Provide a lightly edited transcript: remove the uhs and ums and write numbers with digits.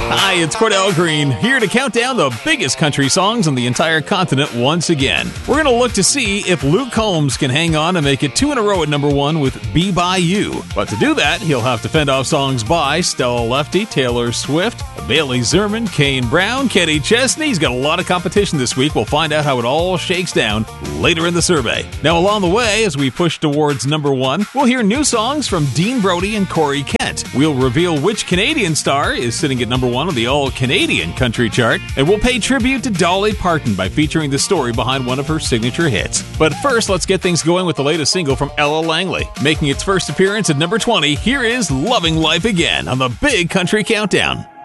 Hi, it's Cordell Green, here to count down the biggest country songs on the entire continent once again. We're going to look to see if Luke Combs can hang on and make it 2 in a row at number 1 with Be By You. But to do that, he'll have to fend off songs by Stella Lefty, Taylor Swift, Bailey Zimmerman, Kane Brown, Kenny Chesney. He's got a lot of competition this week. We'll find out how it all shakes down later in the survey. Now, along the way, as we push towards number 1, we'll hear new songs from Dean Brody and Corey Kent. We'll reveal which Canadian star is sitting at number 1 on the all-Canadian country chart, and we'll pay tribute to Dolly Parton by featuring the story behind one of her signature hits. But first, let's get things going with the latest single from Ella Langley. Making its first appearance at number 20, here is Loving Life Again on the Big Country Countdown.